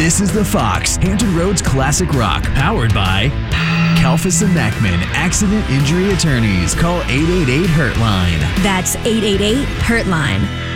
This is The Fox, Hampton Roads Classic Rock, powered by Kalfas and Mackman, Accident Injury Attorneys. Call 888-HURT-LINE. That's 888-HURT-LINE.